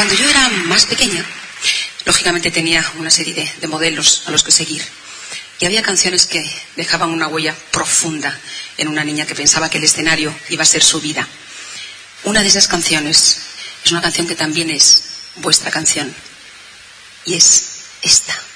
Cuando yo era más pequeña, lógicamente tenía una serie de modelos a los que seguir. Y había canciones que dejaban una huella profunda en una niña que pensaba que el escenario iba a ser su vida. Una de esas canciones es una canción que también es vuestra canción. Y es esta.